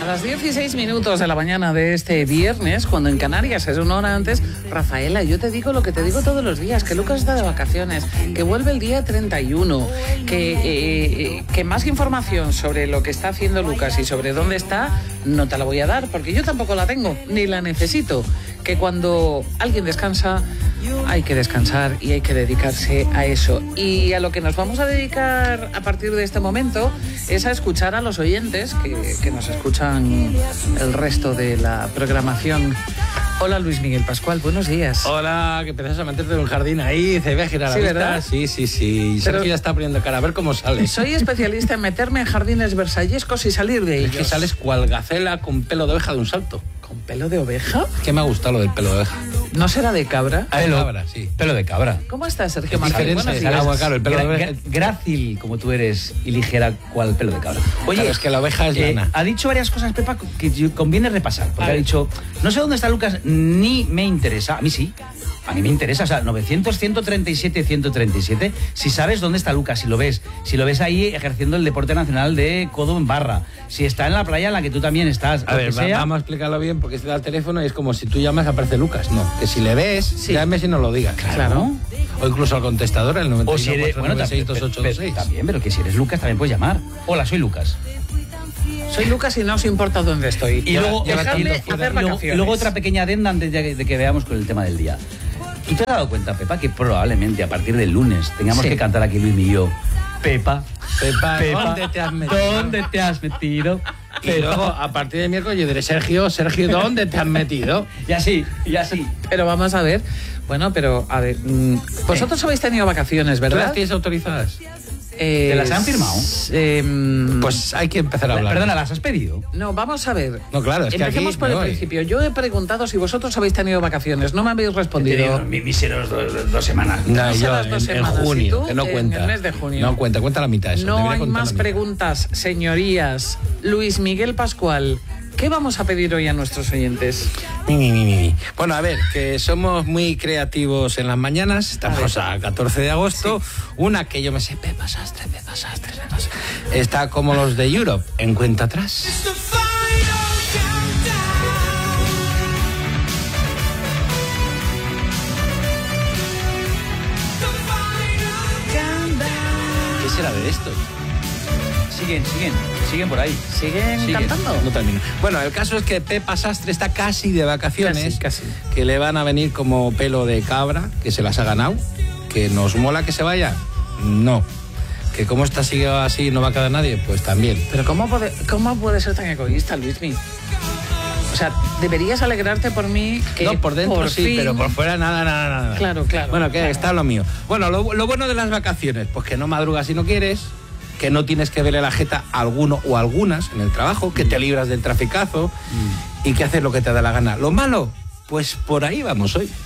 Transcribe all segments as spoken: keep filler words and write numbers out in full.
A las dieciséis minutos de la mañana de este viernes, cuando en Canarias es una hora antes, Rafaela, yo te digo lo que te digo todos los días, que Lucas está de vacaciones, que vuelve el día treinta y uno, que, eh, que más información sobre lo que está haciendo Lucas y sobre dónde está, no te la voy a dar, porque yo tampoco la tengo, ni la necesito. Que cuando alguien descansa, hay que descansar y hay que dedicarse a eso. Y a lo que nos vamos a dedicar a partir de este momento es a escuchar a los oyentes que, que nos escuchan el resto de la programación. Hola, Luis Miguel Pascual, buenos días. Hola, que empiezas a meterte en un jardín ahí, se ve a girar la sí, vista. ¿verdad? Sí, sí, sí. Sergio Pero ya está poniendo cara, a ver cómo sale. soy especialista en meterme en jardines versallescos y salir de Es ellos. que sales cual gacela con pelo de oveja de un salto. ¿Con pelo de oveja? Es que me ha gustado lo del pelo de oveja. ¿No será de cabra? Ah, de cabra, sí. Pelo de cabra. ¿Cómo estás, Sergio Es Martín? diferente, Buenos el días. agua, claro, el pelo de Gra- oveja. gra- grácil como tú eres y ligera cual pelo de cabra. Oye, Claro, es que la oveja es eh, lana. ha dicho varias cosas, Pepa, que yo- conviene repasar. Porque A ha ver. dicho, no sé dónde está Lucas, ni me interesa. A mí sí. A mí me interesa, o sea, novecientos, ciento treinta y siete, ciento treinta y siete. Si sabes dónde está Lucas, si lo ves, si lo ves ahí ejerciendo el deporte nacional de codo en barra, si está en la playa en la que tú también estás, A lo ver, que va- sea. vamos a explicarlo bien, porque se da el teléfono y es como si tú llamas aparece Lucas. No, que si le ves, Sí. llames y no lo digas. Claro. O incluso al contestador, el noventa y O uno, si eres, bueno, cuatrocientos noventa y seis, también, dos ocho dos seis. pero- también, pero que si eres Lucas también puedes llamar. Hola, soy Lucas. Soy Lucas y no os importa dónde estoy. Y luego, dejadme y hacer luego- vacaciones. y luego otra pequeña adenda antes de, de que veamos con el tema del día. ¿Tú te has dado cuenta, Pepa, que probablemente a partir del lunes tengamos Sí. que cantar aquí Luis y yo? Pepa, Pepa, Pepa, ¿dónde te has metido? ¿Dónde te has metido? Y luego, a partir de miércoles, yo diré, Sergio, Sergio, ¿dónde te has metido? Y así, y así. Pero vamos a ver. Bueno, pero a ver. mm, vosotros habéis tenido vacaciones, ¿Tú ¿verdad? las tienes autorizadas? Eh, ¿Te las han firmado? eh, mm, Pues hay que empezar a hablar. Perdona, ¿las has pedido? No, vamos a ver. No, claro, es que Empecemos aquí por me el voy. principio. Yo he preguntado si vosotros habéis tenido vacaciones. No me habéis respondido. mis míseros dos, dos semanas. No, sé yo las dos en, en semanas, ¿y junio, tú? que no En cuenta. el mes de junio. No cuenta, cuenta la mitad eso. No debería hay contar más la mitad. preguntas, señorías. Luis Miguel Pascual, ¿qué vamos a pedir hoy a nuestros oyentes? Mi, mi, mi, mi. Bueno, a ver, que somos muy creativos en las mañanas. Estamos a, catorce de agosto. Una que yo me sé, Pepa Sastre, Pepa Sastre, Pepa Sastre. Está como los de Europe, en cuenta atrás. ¿Qué será de esto? Siguen, siguen, siguen por ahí. ¿Siguen Siguen. cantando? No termino. Bueno, el caso es que Pepa Sastre está casi de vacaciones. Casi, casi. Que le van a venir como pelo de cabra, que se las ha ganado. Que nos mola que se vaya. No. Que como esta sigue así no va a quedar nadie, pues también. Pero ¿cómo puede, cómo puede ser tan egoísta, Luismi? O sea, deberías alegrarte por mí que No, por dentro sí, fin- pero por fuera nada, nada, nada. Claro, claro, Bueno, que claro. está lo mío. Bueno, lo, lo bueno de las vacaciones, pues que no madrugas si no quieres, que no tienes que verle la jeta a alguno o algunas en el trabajo, que te libras del traficazo y que haces lo que te da la gana. Lo malo, pues por ahí vamos hoy.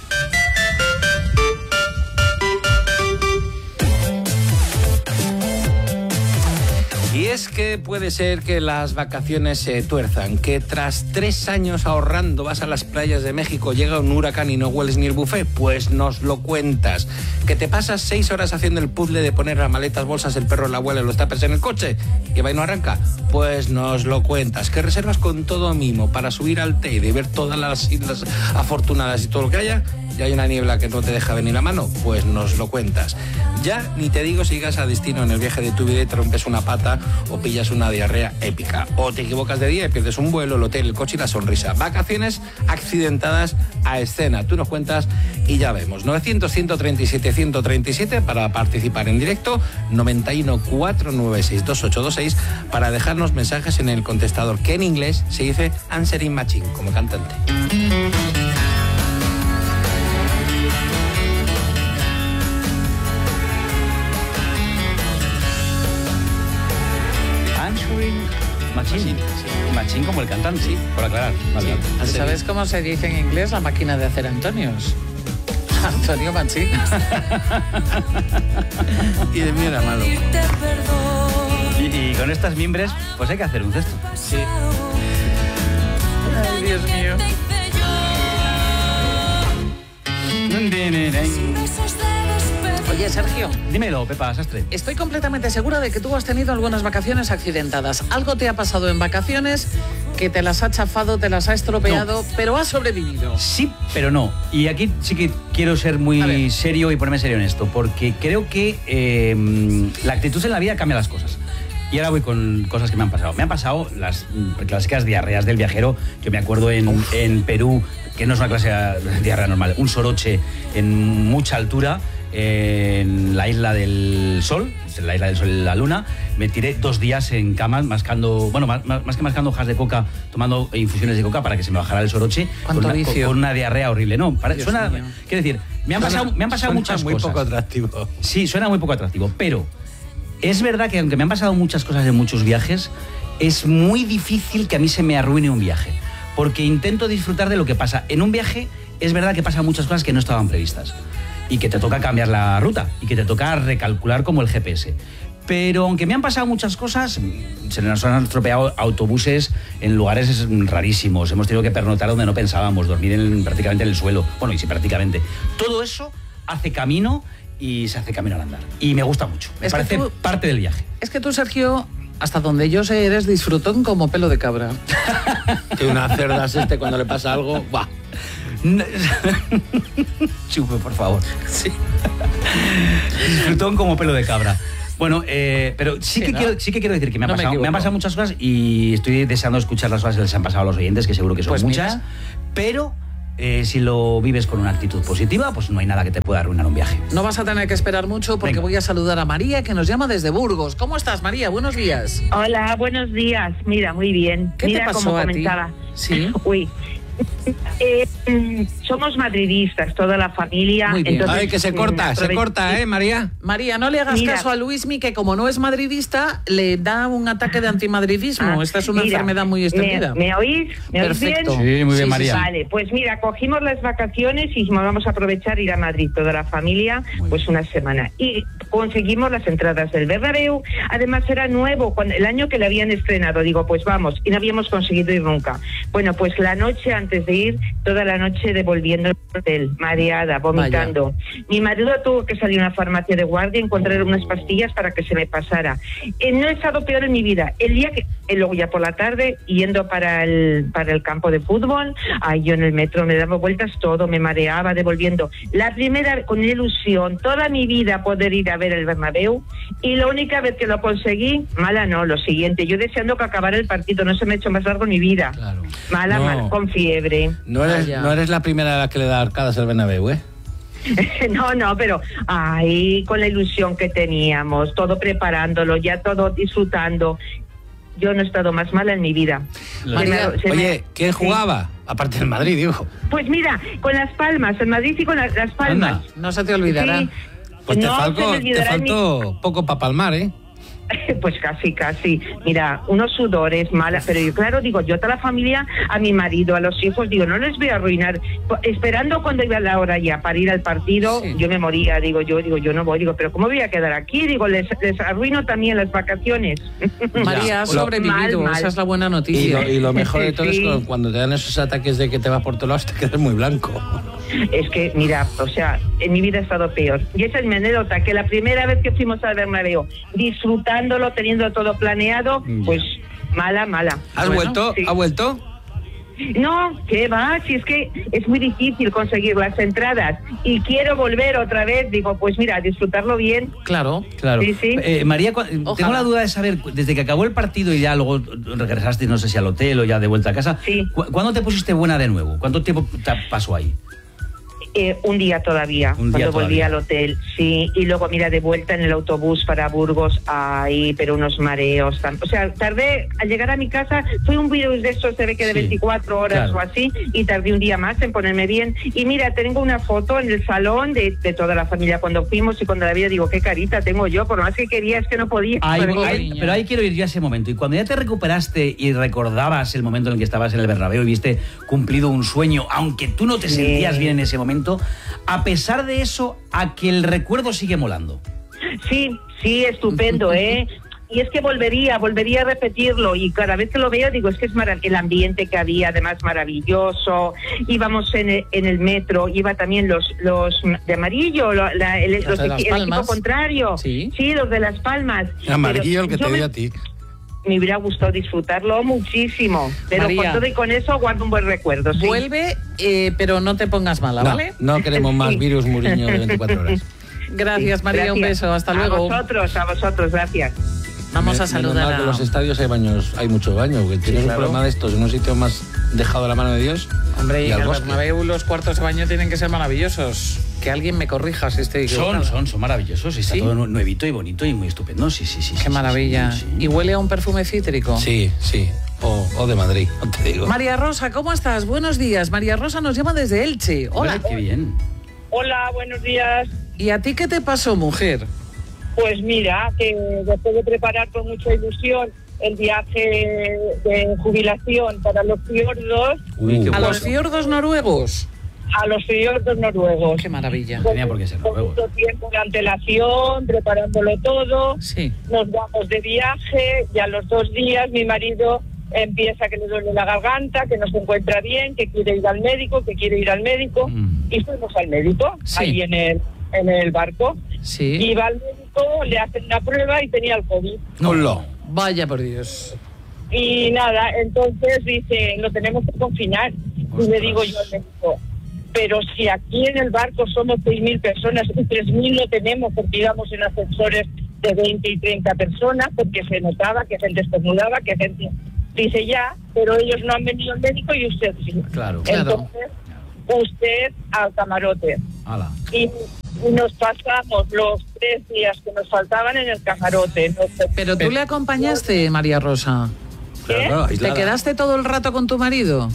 Y es que puede ser que las vacaciones se tuerzan, que tras tres años ahorrando vas a las playas de México, llega un huracán y no hueles ni el buffet, pues nos lo cuentas. Que te pasas seis horas haciendo el puzzle de poner las maletas, bolsas, el perro, la abuela y los tapers en el coche y va y no arranca, pues nos lo cuentas. Que reservas con todo mimo para subir al Teide y ver todas las islas afortunadas y todo lo que haya, y hay una niebla que no te deja venir la mano, pues nos lo cuentas. Ya ni te digo si llegas a destino en el viaje de tu vida y te rompes una pata o pillas una diarrea épica. O te equivocas de día y pierdes un vuelo, el hotel, el coche y la sonrisa. Vacaciones accidentadas a escena. Tú nos cuentas y ya vemos. novecientos, ciento treinta y siete, ciento treinta y siete para participar en directo. noventa y uno, cuatrocientos noventa y seis, veintiocho veintiséis para dejarnos mensajes en el contestador, que en inglés se dice answering machine, como cantante. Answering Machine. Machine como el cantante, sí, por aclarar. Vale, vale. ¿Tú ¿Sabes cómo se dice en inglés la máquina de hacer Antonios? Antonio Machín. Y de mí era malo. Y, y con estas mimbres, pues hay que hacer un cesto. Sí. Ay, Dios mío. Oye, Sergio, Dímelo, Pepa Sastre. estoy completamente segura de que tú has tenido algunas vacaciones accidentadas. Algo te ha pasado en vacaciones que te las ha chafado, te las ha estropeado, No. pero has sobrevivido. Sí, pero no. Y aquí sí que quiero ser muy serio y ponerme serio en esto, porque creo que eh, la actitud en la vida cambia las cosas. Y ahora voy con cosas que me han pasado. Me han pasado las clásicas diarreas del viajero. Yo me acuerdo en, en Perú, que no es una clase de diarrea normal, un soroche en mucha altura, en la isla del Sol, en la isla del Sol y la Luna. Me tiré dos días en cama, mascando, bueno, más, más que mascando hojas de coca, tomando infusiones de coca para que se me bajara el soroche. ¿Cuánto con, una, vicio? con, con una diarrea horrible. No, para, suena, mío. quiero decir, me han Suena- pasado, me han pasado suena muchas muy cosas. poco atractivo. Sí, suena muy poco atractivo, pero es verdad que aunque me han pasado muchas cosas en muchos viajes, es muy difícil que a mí se me arruine un viaje, porque intento disfrutar de lo que pasa. En un viaje es verdad que pasan muchas cosas que no estaban previstas y que te toca cambiar la ruta y que te toca recalcular como el G P S. Pero aunque me han pasado muchas cosas, se nos han estropeado autobuses en lugares rarísimos, hemos tenido que pernoctar donde no pensábamos, dormir en, prácticamente en el suelo. Bueno, y sí, prácticamente. Todo eso hace camino y se hace camino al andar. Y me gusta mucho. Me Es que parece tú- parte del viaje. Es que tú, Sergio, hasta donde yo sé, eres disfrutón como pelo de cabra. Que una cerda es este cuando le pasa algo, ¡buah! Chupe, por favor. Sí. Disfrutón como pelo de cabra. Bueno, eh, pero sí, Sí, que ¿no? quiero, sí que quiero decir que me, han No me pasado, me, han equivoco. pasado muchas cosas y estoy deseando escuchar las cosas que les han pasado a los oyentes, que seguro que son Pues muchas. mira. Pero eh, si lo vives con una actitud positiva, pues no hay nada que te pueda arruinar un viaje. No vas a tener que esperar mucho porque Venga. voy a saludar a María, que nos llama desde Burgos. ¿Cómo estás, María? Buenos días. Hola, buenos días. Mira, muy bien. ¿Qué Mira te pasó como a ti? comentaba. Sí. Uy. Eh, mm, somos madridistas, toda la familia. Muy bien. entonces, Ay, que se mm, corta, se aprove- corta, ¿eh, María? María, no le hagas Mira. caso a Luismi, que como no es madridista, le da un ataque de antimadridismo. Ah, Esta es una mira, enfermedad muy extendida. ¿Me, me oís? ¿Me oís Perfecto. bien? Sí, muy bien, María. Vale, pues mira, cogimos las vacaciones y vamos a aprovechar ir a Madrid toda la familia, Muy pues una semana. Y conseguimos las entradas del Bernabéu. Además era nuevo, cuando, el año que le habían estrenado. Digo, pues vamos, y no habíamos conseguido ir nunca. Bueno, pues la noche antes de ir, toda la noche devolviendo el hotel, mareada, vomitando. Mi marido tuvo que salir a una farmacia de guardia y encontrar unas pastillas para que se me pasara. Eh, no he estado peor en mi vida. El día que, eh, luego ya por la tarde, yendo para el, para el campo de fútbol, ay, yo en el metro me daba vueltas todo, me mareaba, devolviendo. La primera, con ilusión, toda mi vida poder ir a ver el Bernabéu, y la única vez que lo conseguí, mala no, lo siguiente, yo deseando que acabara el partido, no se me ha hecho más largo mi vida. Claro. Mala, No. mala, con fiebre. No eres, Vaya. no eres la primera a la que le da arcadas el Bernabéu, ¿eh? No, no, pero ay, con la ilusión que teníamos, todo preparándolo, ya todo disfrutando. Yo no he estado más mala en mi vida. María, Se me- se Oye, me- ¿quién sí. jugaba? Aparte del Madrid, digo. Pues mira, con Las Palmas, en Madrid y con la- Las Palmas. Anda. No se te olvidará. Sí. Pues te, No se faltó, me te olvidará ni- faltó poco para palmar, ¿eh? Pues casi, casi. Mira, unos sudores, malas, pero yo, claro, digo, yo a toda la familia, a mi marido, a los hijos, digo, no les voy a arruinar. Pues, esperando cuando iba la hora ya para ir al partido, Sí. yo me moría, digo, yo digo, yo no voy, digo, pero ¿cómo voy a quedar aquí? Digo, les, les arruino también las vacaciones. María, has Lo- sobrevivido, Mal, mal. esa es la buena Y noticia. lo, y lo mejor de todo Sí. es que cuando te dan esos ataques de que te va por todos lados, te quedas muy blanco. Es que, mira, o sea, en mi vida ha estado peor. Y esa es mi anécdota, que la primera vez que fuimos al Bernabéu, disfrutándolo, teniendo todo planeado, pues mala, mala. ¿Has Bueno, vuelto? sí. ¿Ha vuelto? No, ¿qué va? Si es que es muy difícil conseguir las entradas y quiero volver otra vez, digo, pues mira, disfrutarlo bien. Claro. Claro. Sí, sí. Eh, María, cu- tengo Ojalá. la duda de saber, desde que acabó el partido y ya luego regresaste, no sé si al hotel o ya de vuelta a casa, Sí. ¿cu- ¿cuándo te pusiste buena de nuevo? ¿Cuánto tiempo te pasó ahí? Eh, un día todavía, Un día cuando volví todavía. al hotel, sí, y luego mira, de vuelta en el autobús para Burgos, ahí, pero unos mareos, tan- o sea, tardé, al llegar a mi casa, fue un virus de estos, se ve que de Sí, veinticuatro horas claro. o así, y tardé un día más en ponerme bien, y mira, tengo una foto en el salón de, de toda la familia cuando fuimos y cuando la vi, digo, qué carita tengo yo, por más que quería, es que no podía. Ahí- Pero- Pobre ahí- niña. pero ahí quiero ir yo a ese momento. Y cuando ya te recuperaste y recordabas el momento en el que estabas en el Bernabéu y viste cumplido un sueño, aunque tú no te Sí. sentías bien en ese momento, a pesar de eso, a que el recuerdo sigue molando. Sí, sí, estupendo, ¿eh? Y es que volvería, volvería a repetirlo, y cada vez que lo veo digo, es que es marav- el ambiente que había, además maravilloso. Íbamos en el, en el metro, iba también los los de amarillo, lo- la- el, Los los de equi- Las el equipo Palmas. contrario, Sí. los de Las Palmas. Amarillo el que Pero te yo dio me- a ti. me hubiera gustado disfrutarlo muchísimo, pero María, con todo y con eso guardo un buen recuerdo. ¿Sí? Vuelve, eh, pero no te pongas mala, No, ¿vale? no queremos más Sí. virus Muriño de veinticuatro horas. Gracias, María, Gracias. un beso, hasta luego. A vosotros, a vosotros, gracias. Vamos a Menos mal saludar que a... en los estadios hay baños, hay mucho baño, porque tienes claro. un problema de estos en un sitio más dejado de la mano de Dios. Hombre, y y en al el bosque. Bernabéu los cuartos de baño tienen que ser maravillosos. Que alguien me corrija si estoy Son, equivocada. son, son maravillosos. Está ¿Sí? todo nu- nuevito y bonito y muy estupendo. Sí, sí, sí. Qué sí, maravilla. sí, sí, sí. ¿Y huele a un perfume cítrico? Sí, sí. O, o de Madrid, no te digo. María Rosa, ¿cómo estás? Buenos días. María Rosa nos llama desde Elche. Hola. Hombre, qué bien. Hola, buenos días. ¿Y a ti qué te pasó, mujer? Pues mira, que después de preparar con mucha ilusión el viaje de jubilación para los fiordos, Uy, qué ¿A bueno. los fiordos noruegos? a los fiordos noruegos. Qué maravilla. Tenía por qué ser Con noruegos. mucho tiempo de antelación, preparándolo todo. Sí. Nos vamos de viaje y a los dos días mi marido empieza que le duele la garganta, que no se encuentra bien, que quiere ir al médico, que quiere ir al médico. Mm. Y fuimos al médico, Sí. ahí en el, en el barco. Sí. Iba al médico, le hacen una prueba y tenía el COVID. No lo. Vaya por Dios. Y nada, entonces dice, lo tenemos que confinar. Y le Ostras. digo yo al médico, pero si aquí en el barco somos seis mil personas y tres mil lo tenemos porque íbamos en ascensores de veinte y treinta personas, porque se notaba que gente estornudaba, que gente... Dice ya, pero ellos no han venido al médico y usted sí. Claro. Claro. Entonces, usted al camarote. Hala. Y nos pasamos los tres días que nos faltaban en el camarote. Nos- Pero tú le acompañaste, María Rosa. ¿Qué? Claro, claro, ¿Te aislada. quedaste todo el rato con tu marido?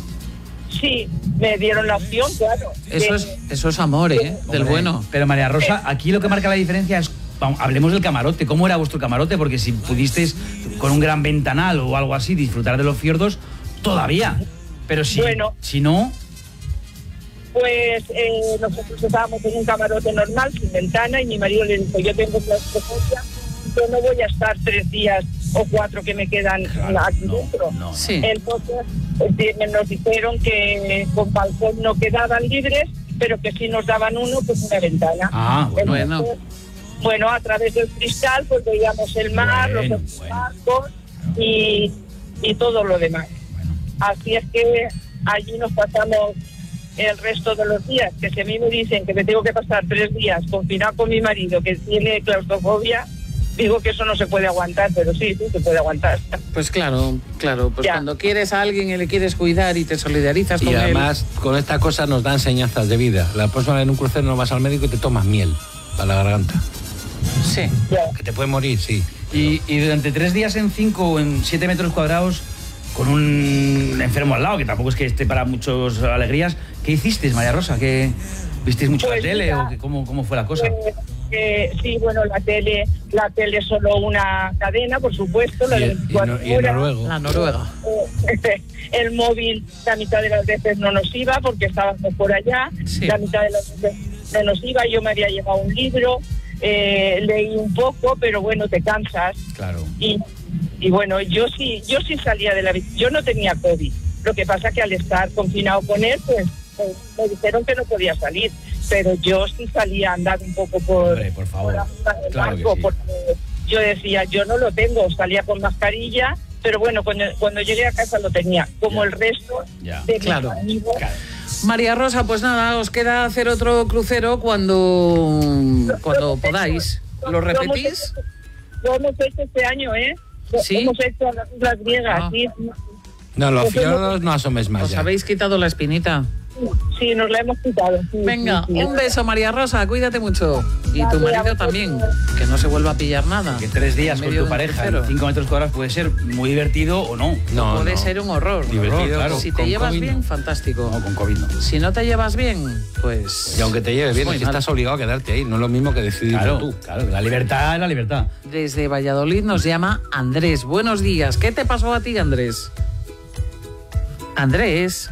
Sí, me dieron la opción, claro. Eso de- es, eso es amor, ¿eh? Del Hombre, bueno. Pero María Rosa, aquí lo que marca la diferencia es, vamos, hablemos del camarote. ¿Cómo era vuestro camarote? Porque si pudisteis con un gran ventanal o algo así disfrutar de los fiordos, todavía. Pero si, Bueno. si no, Pues eh, nosotros estábamos en un camarote normal, sin ventana, y mi marido le dijo, yo tengo claustrofobia, yo no voy a estar tres días o cuatro que me quedan claro, aquí no, dentro. no. Sí. Entonces eh, me- nos dijeron que con balcón no quedaban libres, pero que sí nos daban uno, pues una ventana. Ah, bueno. Entonces, bueno, a través del cristal pues veíamos el mar, Bueno, los bueno. barcos y, y todo lo demás. Así es que allí nos pasamos el resto de los días, que si a mí me dicen que me tengo que pasar tres días confinado con mi marido que tiene claustrofobia, digo que eso no se puede aguantar, pero sí, sí se puede aguantar. Pues claro, claro. Pues Ya. cuando quieres a alguien y le quieres cuidar y te solidarizas Y con además, con esta cosa nos da enseñanzas de vida. La próxima vez en un crucero no vas al médico y te tomas miel para la garganta. él. Sí. Ya. Que te puede morir, sí. Y, y durante tres días en cinco o en siete metros cuadrados, con un enfermo al lado, que tampoco es que esté para muchas alegrías, ¿qué hicisteis, María Rosa? ¿Qué, ¿Visteis mucho Pues la tele mira, o qué, cómo, cómo fue la cosa? Eh, eh, sí, bueno, la tele, la tele es solo una cadena, por supuesto, la Y, de el- y, veinticuatro no- y en horas. Noruego. La Noruega. Eh, el móvil la mitad de las veces no nos iba porque estábamos por allá, Sí. la mitad de las veces no nos iba, yo me había llevado un libro, eh, leí un poco, pero bueno, te cansas Claro. y, y bueno, yo sí, yo sí salía de la vi- yo no tenía COVID, lo que pasa que al estar confinado con él, pues eh, me dijeron que no podía salir, pero yo sí salía a andar un poco por, Hombre, por favor. por arriba del Claro que barco, sí. porque yo decía, yo no lo tengo, salía con mascarilla, pero bueno, cuando, cuando llegué a casa lo tenía, como Ya. el resto Ya. de mis Claro. amigos. Claro. María Rosa, pues nada, os queda hacer otro crucero cuando, cuando podáis. ¿Lo repetís? Lo hemos hecho este año, ¿eh? Lo ¿Sí? hemos hecho a las Islas Griegas, Ah. sí. No, los Pues fiordos no asomes más Os ya. habéis quitado la espinita. Sí, nos la hemos quitado. sí, Venga, sí, sí. un beso, María Rosa, cuídate mucho. Y tu Vale, a marido vosotros. también, que no se vuelva a pillar nada. Que tres días En con medio tu de un pareja crucero. en cinco metros cuadrados puede ser muy divertido o no. No, Puede no. ser un horror. Divertido, claro. Si te con llevas COVID, bien, no. fantástico. No, con COVID no. Si no te llevas bien, pues... Y aunque te lleves bien, Muy es que mal. estás obligado a quedarte ahí. No es lo mismo que decidir Claro, tú. claro, la libertad es la libertad. Desde Valladolid nos llama Andrés. Buenos días. ¿Qué te pasó a ti, Andrés? Andrés.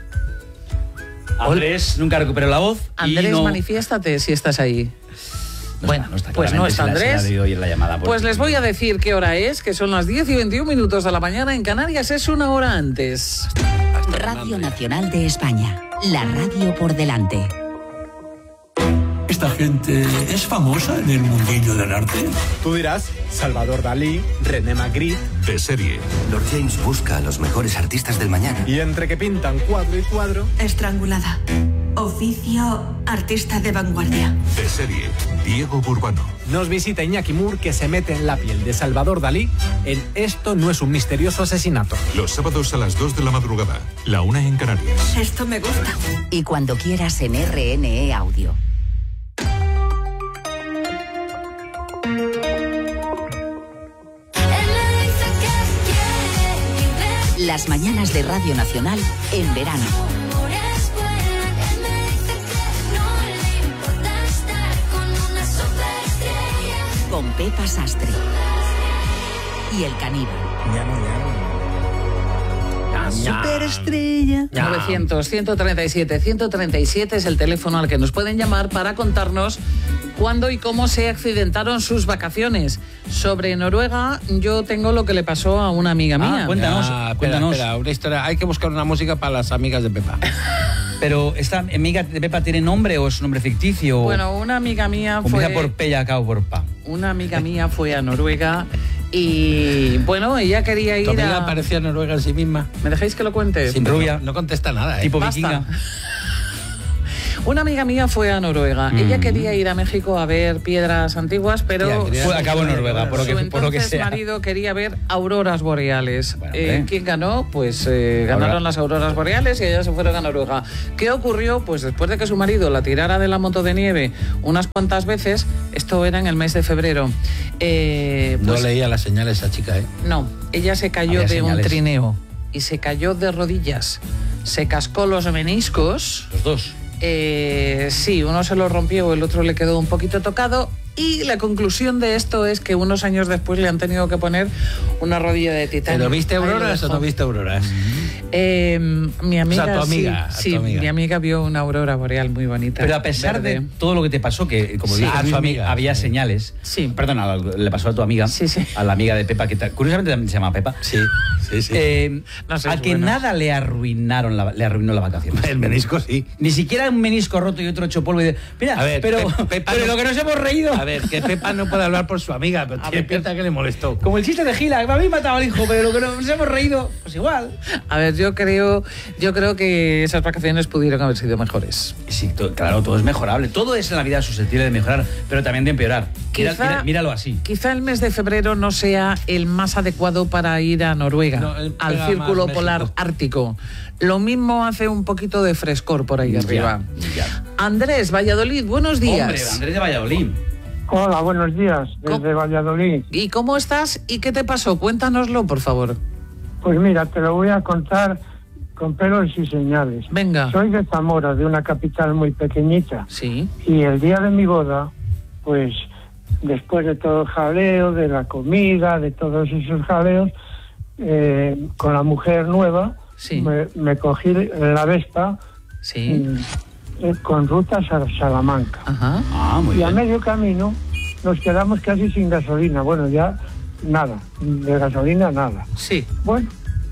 Andrés nunca recuperó la voz. y Andrés, no, manifiéstate si estás ahí. no bueno, está, no está, pues no claramente está se la- se la ha Andrés. debido oír la llamada, por- Pues les voy a decir qué hora es, que son las diez y veintiún minutos de la mañana. En Canarias es una hora antes. Radio Nacional de España. La radio por delante. esta gente es famosa en el mundillo del arte? Tú dirás, Salvador Dalí, René Magritte. De serie. Lord James busca a los mejores artistas del mañana. Y entre que pintan cuadro y cuadro... Estrangulada. Oficio artista de vanguardia. De serie. Diego Burbano. Nos visita Iñaki Mur, que se mete en la piel de Salvador Dalí en Esto no es un misterioso asesinato. Los sábados a las dos de la madrugada. La una en Canarias. Esto me gusta. Y cuando quieras en R N E Audio. Las mañanas de Radio Nacional en verano. Con Pepa Sastre. Y el caníbal. La superestrella. novecientos, ciento treinta y siete, ciento treinta y siete es el teléfono al que nos pueden llamar para contarnos cuándo y cómo se accidentaron sus vacaciones. Sobre Noruega, yo tengo lo que le pasó a una amiga mía. Ah, cuéntanos, Ah, espera, cuéntanos. espera, una historia. Hay que buscar una música para las amigas de Pepa. Pero, ¿esta amiga de Pepa tiene nombre o es nombre ficticio? Bueno, una amiga mía o fue... empieza por P y acaba por Pa. Una amiga mía fue a Noruega y, bueno, ella quería ir ¿Tu amiga a... parecía Noruega en sí misma? ¿Me dejáis que lo cuente? Sin rubia. No, no contesta nada, ¿eh? Tipo Basta. vikinga. Una amiga mía fue a Noruega. Mm. Ella quería ir a México a ver piedras antiguas, pero Tía, quería- Fue, acabó en Noruega, por lo, su que, por lo que entonces sea. marido quería ver auroras boreales. Bueno, Eh, hombre. ¿Quién ganó? Pues eh, ganaron Aurora. las auroras boreales y ellas se fueron a Noruega. ¿Qué ocurrió? Pues después de que su marido la tirara de la moto de nieve unas cuantas veces, esto era en el mes de febrero, eh, No pues, leía las señales esa chica, ¿eh? no, ella se cayó Había de un señales. trineo y se cayó de rodillas. Se cascó los meniscos. Los dos. Eh, sí, uno se lo rompió, el otro le quedó un poquito tocado. Y la conclusión de esto es que unos años después le han tenido que poner una rodilla de titanio. ¿Pero viste Ahí lo auroras o dejo. no viste auroras? Eh, mi amiga, O sea, tu amiga, sí, a sí, tu amiga. mi amiga vio una aurora boreal muy bonita. Pero a pesar verde. de todo lo que te pasó, que como Sí, dices, a Luis, su amiga. había señales. Sí. Perdona, le pasó a tu amiga. Sí, sí. A la amiga de Pepa, que ta- curiosamente también se llama Pepa. Sí, sí, sí. Eh, No sé, a es que bueno. nada le arruinaron la, le arruinó la vacación. El menisco sí. Ni siquiera un menisco roto y otro hecho polvo. Y de, mira, A ver, pero, Pe- Pepa pero no- lo que nos hemos reído. A ver, que Pepa no puede hablar por su amiga, pero A tiene ver, pinta que le molestó. Como el chiste de Gila, me habéis matado al hijo, pero lo que nos hemos reído, pues igual. A ver, yo creo, yo creo que esas vacaciones pudieron haber sido mejores. Sí, to- claro, todo es mejorable. Todo es en la vida susceptible de mejorar, pero también de empeorar. Mira- Quizá- mira- míralo así. Quizá el mes de febrero no sea el más adecuado para ir a Noruega, No, eh, al pega círculo más polar México. ártico. Lo mismo hace un poquito de frescor por ahí Ya, arriba. ya. Andrés, Valladolid, buenos días. Hombre, Andrés de Valladolid. Hola, buenos días, desde ¿Cómo? Valladolid. ¿Y cómo estás y qué te pasó? Cuéntanoslo, por favor. Pues mira, te lo voy a contar con pelos y señales. Venga. Soy de Zamora, de una capital muy pequeñita, Sí. y el día de mi boda, pues después de todo el jaleo, de la comida, de todos esos jaleos, eh, con la mujer nueva, Sí. me, me cogí la Vespa Sí. mm, eh, con rutas a Salamanca. Ajá. Ah, muy Y a bien. medio camino nos quedamos casi sin gasolina. Bueno, ya nada, de gasolina nada. Sí. Bueno,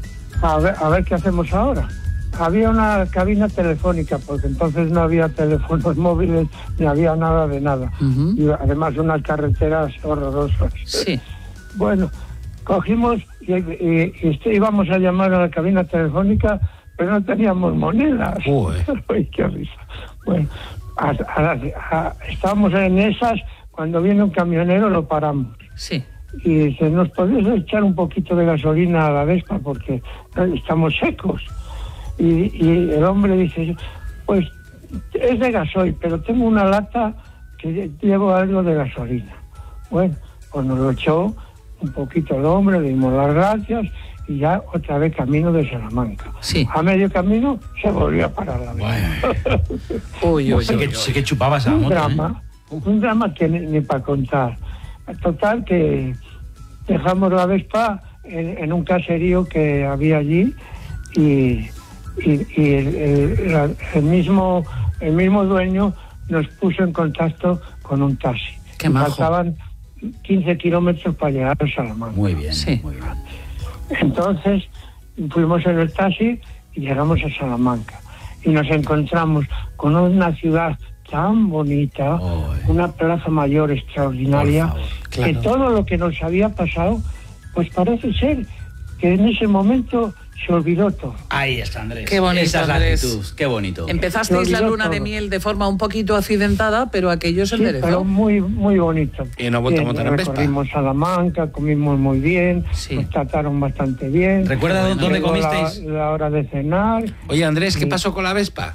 a ver, a ver qué hacemos ahora. Había una cabina telefónica, porque entonces no había teléfonos móviles, ni había nada de nada. Ujú. Y además unas carreteras horrorosas. Sí. Bueno, cogimos y, y- y este- íbamos a llamar a la cabina telefónica, pero no teníamos monedas. Uy. Ay, qué risa. Bueno, a- a- a- estábamos en esas, cuando viene un camionero lo paramos. Sí. Y dice, ¿nos podéis echar un poquito de gasolina a la Vespa? Porque eh, estamos secos. Y, y el hombre dice, pues es de gasoil, pero tengo una lata que llevo algo de gasolina. Bueno, pues nos lo echó un poquito el hombre, le dimos las gracias y ya otra vez camino de Salamanca. Sí. A medio camino se volvió a parar la Vespa. Uy, uy, Sí uy, que, uy. sí que chupabas a la Un moto. drama, un drama que ni, ni para contar. Total que dejamos la Vespa en, en un caserío que había allí y, y, y el, el- la- el mismo el mismo dueño nos puso en contacto con un taxi. Qué Y majo. faltaban quince kilómetros para llegar a Salamanca. Muy bien, Sí. muy bien. Entonces fuimos en el taxi y llegamos a Salamanca y nos encontramos con una ciudad tan bonita, oh, eh. una plaza mayor extraordinaria, claro. que todo lo que nos había pasado, pues parece ser que en ese momento se olvidó todo. Ahí está, Andrés. Qué bonito, Esa es la Andrés. actitud, qué bonito. Empezasteis la luna todo. de miel de forma un poquito accidentada, pero aquello se sí, enderezó. pero muy, muy bonito. Y no vuelto a montar en Vespa. Recorrimos Salamanca, comimos muy bien, sí. nos trataron bastante bien. ¿Recuerda bueno, dónde comisteis? La, la hora de cenar. Oye, Andrés, ¿qué pasó con la Vespa?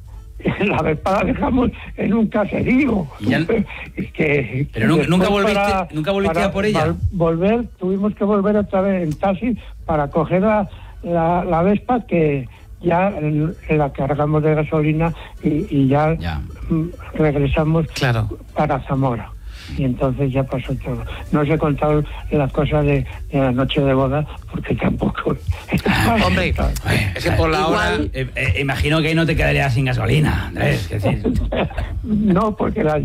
La Vespa la dejamos en un caserío. Ya... que, pero nunca, nunca volviste, para, nunca volviste a por ella. Volver, tuvimos que volver otra vez en taxi para coger la, la, la Vespa que ya en, en la cargamos de gasolina y, y ya, ya regresamos claro. para Zamora. Y entonces ya pasó todo. No os he contado las cosas de, de la noche de boda, porque tampoco... Hombre, es que por la Igual, hora... Eh, eh, imagino que ahí no te quedarías sin gasolina, Andrés. Es decir... no, porque la,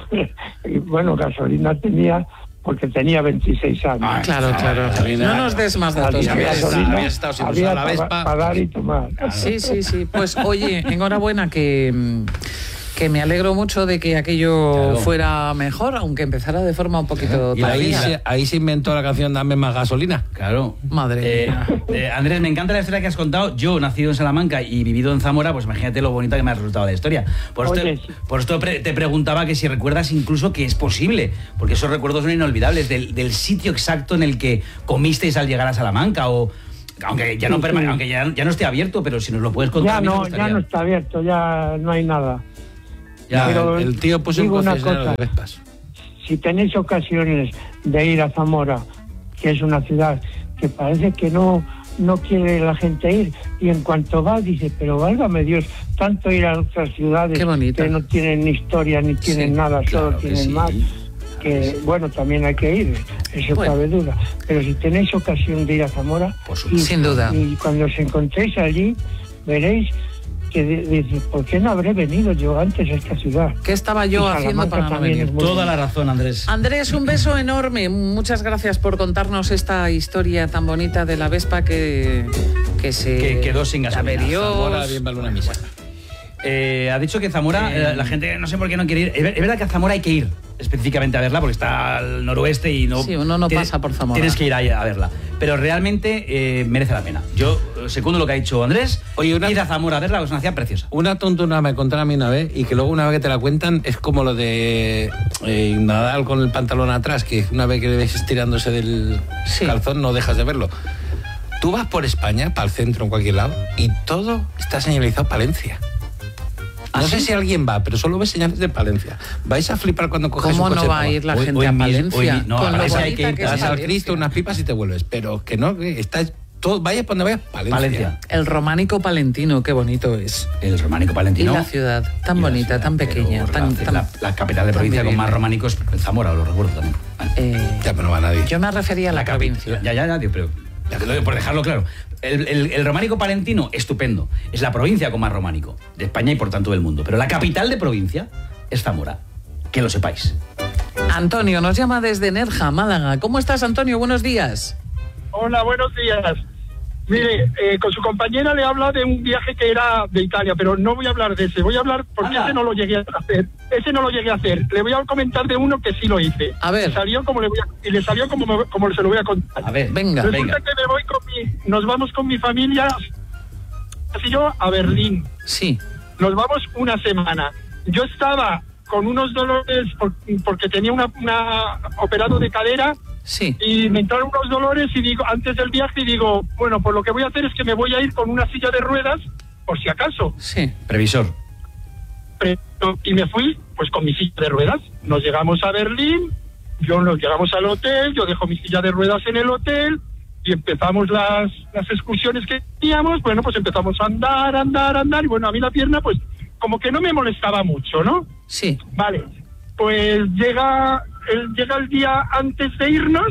bueno, gasolina tenía... porque tenía veintiséis años. Ah, claro, claro. Gasolina, no nos des más datos. Había, gasolina, había estado sin había usar la Vespa. Para dar y tomar. Sí, sí, sí. Pues oye, enhorabuena que... que me alegro mucho de que aquello claro. fuera mejor, aunque empezara de forma un poquito y ahí se, ahí se inventó la canción Dame más gasolina. Claro. Madre eh, mía. Eh, Andrés, me encanta la historia que has contado. Yo, nacido en Salamanca y vivido en Zamora, pues imagínate lo bonita que me ha resultado la historia. Por esto, Oye, sí. por esto pre te preguntaba que si recuerdas incluso que es posible, porque esos recuerdos son inolvidables, del, del sitio exacto en el que comisteis al llegar a Salamanca, o aunque ya no, sí, sí. Aunque ya, ya no esté abierto, pero si nos lo puedes contar. Ya no, ya no está abierto, ya no hay nada. Ya, pero el tío puso un concesionario de Vespas. Si tenéis ocasiones de ir a Zamora, que es una ciudad que parece que no, no quiere la gente ir, y en cuanto va dice, pero válgame Dios, tanto ir a otras ciudades que no tienen ni historia ni tienen sí, nada, solo claro tienen sí. más, que claro bueno, también hay que ir, eso bueno. cabe duda. Pero si tenéis ocasión de ir a Zamora, y, sin duda, y cuando os encontréis allí, veréis que dice, ¿por qué no habré venido yo antes a esta ciudad? ¿Qué estaba yo haciendo para no venir? Toda la razón, Andrés. Andrés, un beso enorme. Muchas gracias por contarnos esta historia tan bonita de la Vespa que, que se... Que quedó sin gasolina. Zamora, bien vale una misa. Eh, ha dicho que Zamora, eh, la gente no sé por qué no quiere ir. Es verdad que a Zamora hay que ir específicamente a verla porque está al noroeste y no... Sí, uno no tienes, pasa por Zamora. Tienes que ir ahí a verla. Pero realmente eh, merece la pena. Yo, segundo lo que ha dicho Andrés, Oye, una, ir a Zamora a verla, es una ciudad preciosa. Una tontuna me contaron a mí una vez y que luego una vez que te la cuentan es como lo de eh, Nadal con el pantalón atrás, que una vez que le ves estirándose del sí. calzón no dejas de verlo. Tú vas por España, para el centro, en cualquier lado, y todo está señalizado Palencia. No ¿Ah, sé sí? si alguien va, pero solo ves señales de Palencia. Vais a flipar cuando coges ¿Cómo un coche no va a ir la hoy, gente hoy, a Palencia? Hoy, no, con lo hay que ir, que vas al Palencia. Cristo, unas pipas y te vuelves. Pero que no, que está todo, vaya por donde vayas, Palencia. Palencia. El románico palentino, qué bonito es. El románico palentino. Y la ciudad, tan bonita, ciudad, tan pequeña. Tan, la, tan, la, la capital de provincia con más románicos, Zamora, lo recuerdo también. Eh, ya, pero no va nadie. Yo me refería a la, la provincia. Ya, ya, ya, tío, pero... Por dejarlo claro, el, el, el románico palentino, estupendo. Es la provincia con más románico de España y por tanto del mundo. Pero la capital de provincia es Zamora. Que lo sepáis. Antonio nos llama desde Nerja, Málaga. ¿Cómo estás, Antonio? Buenos días. Hola, buenos días. Mire, eh, con su compañera le habla de un viaje que era de Italia, pero no voy a hablar de ese. Voy a hablar porque ah. ese no lo llegué a hacer. Ese no lo llegué a hacer. Le voy a comentar de uno que sí lo hice. A ver. Y salió como le voy a, y le salió como, me, como se lo voy a contar. A ver, venga, Resulta venga. que me voy con mi, nos vamos con mi familia, así yo, a Berlín. Sí. Nos vamos una semana. Yo estaba con unos dolores por, porque tenía una, una operado de cadera. Sí. Y me entraron unos dolores y digo, antes del viaje, y digo, bueno, pues lo que voy a hacer es que me voy a ir con una silla de ruedas, por si acaso. Sí. Previsor. Pre y me fui, pues con mi silla de ruedas. Nos llegamos a Berlín, yo nos llegamos al hotel, yo dejo mi silla de ruedas en el hotel y empezamos las, las excursiones que teníamos. Bueno, pues empezamos a andar, andar, andar y bueno, a mí la pierna, pues como que no me molestaba mucho, ¿no? Sí. Vale, pues llega... El, llega el día antes de irnos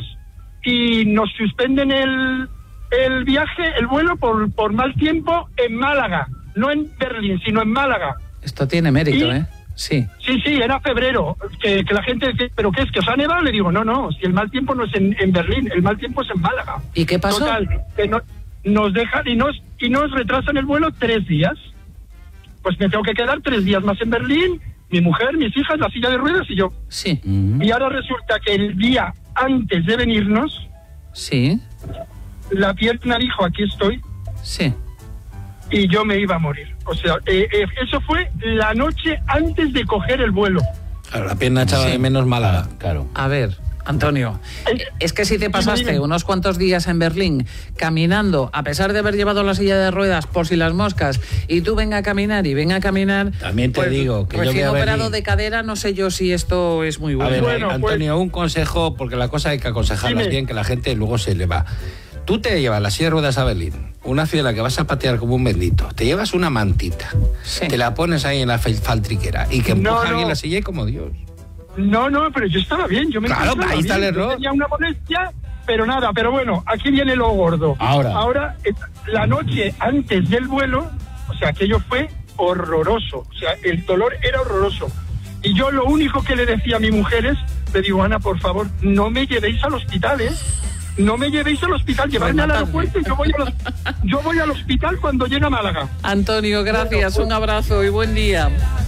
y nos suspenden el, el viaje, el vuelo por, por mal tiempo en Málaga, no en Berlín, sino en Málaga. Esto tiene mérito, y, ¿eh? Sí. Sí, sí, era febrero, que, que la gente dice, ¿pero qué es? ¿Que os ha nevado? Le digo, no, no, si el mal tiempo no es en, en Berlín, el mal tiempo es en Málaga. ¿Y qué pasó? Total, que no, nos dejan y nos, y nos retrasan el vuelo tres días. Pues me tengo que quedar tres días más en Berlín. mi mujer, mis hijas, la silla de ruedas y yo. Sí. Y ahora resulta que el día antes de venirnos, sí, la pierna dijo, aquí estoy. Sí. Y yo me iba a morir. O sea, eh, eh, eso fue la noche antes de coger el vuelo. Claro, la pierna echaba Sí. de menos Málaga. Claro. A ver, Antonio, es que si te pasaste dime. unos cuantos días en Berlín caminando, a pesar de haber llevado la silla de ruedas por si las moscas, y tú venga a caminar y venga a caminar... También te pues, digo que yo recién voy a operado Berlín. de cadera, no sé yo si esto es muy A bueno. ver, Bueno, Antonio, un consejo, porque la cosa hay que aconsejarlas Dime. bien, que la gente luego se le va. Tú te llevas la silla de ruedas a Berlín, una ciudad en la que vas a patear como un bendito, te llevas una mantita, Sí. te la pones ahí en la fal- faltriquera y que No, empuja no. alguien la silla y como Dios. No, no, pero yo estaba bien, yo me Claro, encontraba ahí está bien. el Yo error. tenía una molestia, pero nada, pero bueno, aquí viene lo gordo. Ahora. Ahora, eh, la noche antes del vuelo, o sea, aquello fue horroroso, o sea, el dolor era horroroso. Y yo lo único que le decía a mi mujer es, le digo, Ana, por favor, no me llevéis al hospital, ¿eh? No me llevéis al hospital, llevadme al matarme. aeropuerto y yo voy, al, yo voy al hospital cuando llegue a Málaga. Antonio, gracias, Bueno, un abrazo y buen día.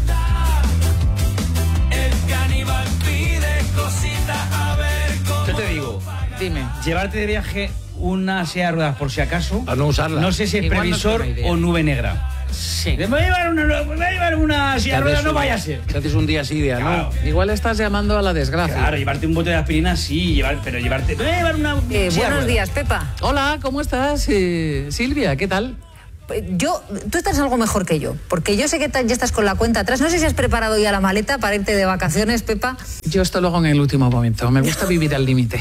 Yo te digo, Dime. llevarte de viaje una silla de ruedas por si acaso, Para no usarla. no sé si es Igual no es previsor buena idea. o nube negra. Sí. Me voy a llevar una, me voy a llevar una silla de ruedas, no vaya a ser. Si haces un día así, día, Claro. ¿no? Igual estás llamando a la desgracia. Claro, llevarte un bote de aspirina sí, llevar, pero llevarte... Me voy a llevar una Eh, silla de buenos ruedas. días, Pepa. Hola, ¿cómo estás, eh, Silvia? ¿Qué tal? Yo, tú estás algo mejor que yo, porque yo sé que ta- ya estás con la cuenta atrás. No sé si has preparado ya la maleta para irte de vacaciones, Pepa. Yo esto lo hago en el último momento. Me gusta vivir al límite.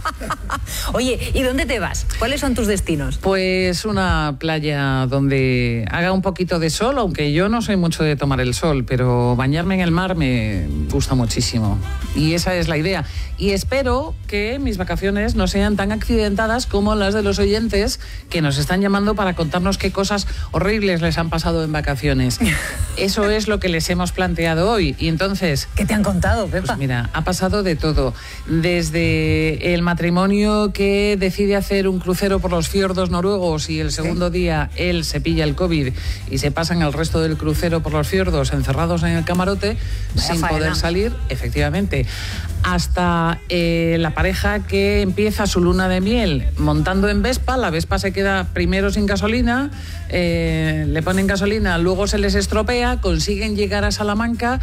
Oye, ¿y dónde te vas? ¿Cuáles son tus destinos? Pues una playa donde haga un poquito de sol, aunque yo no soy mucho de tomar el sol, pero bañarme en el mar me gusta muchísimo. Y esa es la idea. Y espero que mis vacaciones no sean tan accidentadas como las de los oyentes que nos están llamando para contarnos qué cosas horribles les han pasado en vacaciones. Eso es lo que les hemos planteado hoy. Y entonces... ¿Qué te han contado, Pepa? Pues mira, ha pasado de todo. Desde el matrimonio que decide hacer un crucero por los fiordos noruegos y el segundo día él se pilla el COVID y se pasan el resto del crucero por los fiordos encerrados en el camarote Vaya sin faena. poder salir, efectivamente. Hasta eh, la pareja que empieza su luna de miel montando en Vespa. La Vespa se queda primero sin gasolina, eh, le ponen gasolina, luego se les estropea, consiguen llegar a Salamanca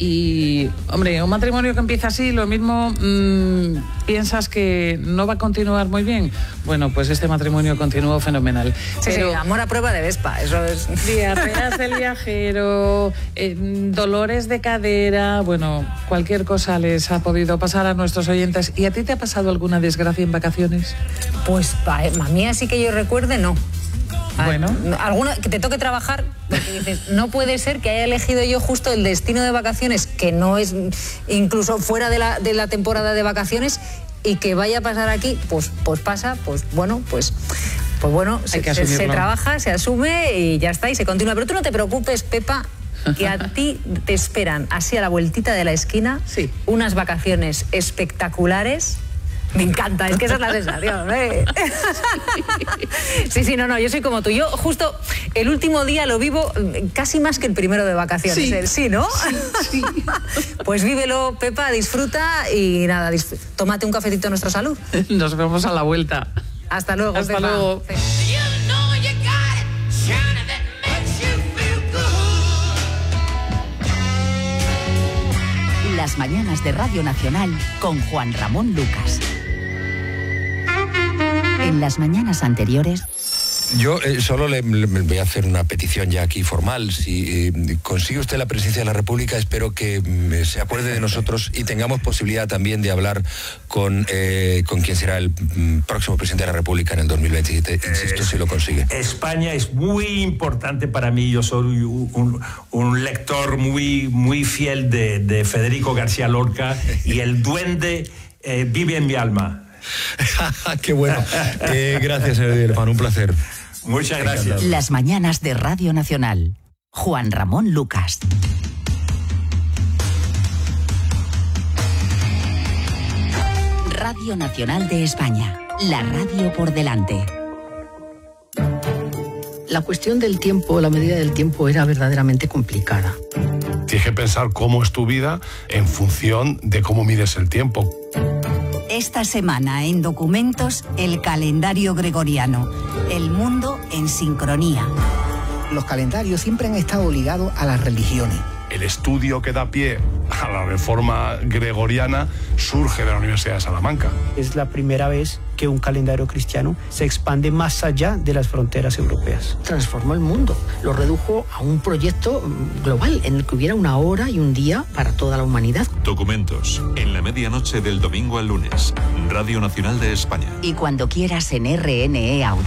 y, hombre, un matrimonio que empieza así, lo mismo mmm, piensas que no va a continuar muy bien. Bueno, pues este matrimonio continuó fenomenal. Sí, Pero sí, amor a prueba de Vespa, eso es... diarreas del viajero, eh, dolores de cadera, bueno, cualquier cosa les ha podido pasar a nuestros oyentes. ¿Y a ti te ha pasado alguna desgracia en vacaciones? Pues pa- eh, a mí así que yo recuerde, no. A- Bueno. Alguna que te toque trabajar, porque dices, no puede ser que haya elegido yo justo el destino de vacaciones, que no es incluso fuera de la, de la temporada de vacaciones, y que vaya a pasar aquí, pues, pues pasa, pues bueno, pues... Pues bueno, se, que se- se asumirlo. trabaja, se asume y ya está, y se continúa. Pero tú no te preocupes, Pepa, que a ti te esperan, así a la vueltita de la esquina, Sí. unas vacaciones espectaculares. Me encanta, es que esa es la sensación, ¿eh? Sí, sí, no, no, yo soy como tú. Yo justo el último día lo vivo casi más que el primero de vacaciones. Sí. ¿eh? Sí, ¿no? Sí. Pues vívelo, Pepa, disfruta y nada, disfr- tómate un cafecito a nuestra salud. Nos vemos a la vuelta. Hasta luego, Hasta Pepa. luego. Sí. Las mañanas de Radio Nacional con Juan Ramón Lucas. En las mañanas anteriores... Yo eh, solo le, le voy a hacer una petición ya aquí formal. Si eh, consigue usted la presidencia de la República, espero que mm, se acuerde de nosotros y tengamos posibilidad también de hablar con, eh, con quien será el mm, próximo presidente de la República en el dos mil veintisiete. Insisto, si lo consigue. España es muy importante para mí. Yo soy un, un lector muy, muy fiel de, de Federico García Lorca y el duende eh, vive en mi alma. Qué bueno. Eh, gracias, hermano, un placer. Muchas gracias. Las mañanas de Radio Nacional. Juan Ramón Lucas. Radio Nacional de España. La radio por delante. La cuestión del tiempo, la medida del tiempo era verdaderamente complicada. Tienes que pensar cómo es tu vida en función de cómo mides el tiempo. Esta semana en Documentos, el calendario gregoriano. El mundo en sincronía. Los calendarios siempre han estado ligados a las religiones. El estudio que da pie a la reforma gregoriana surge de la Universidad de Salamanca. Es la primera vez que un calendario cristiano se expande más allá de las fronteras europeas. Transformó el mundo, lo redujo a un proyecto global en el que hubiera una hora y un día para toda la humanidad. Documentos, en la medianoche del domingo al lunes, Radio Nacional de España. Y cuando quieras en R N E Audio.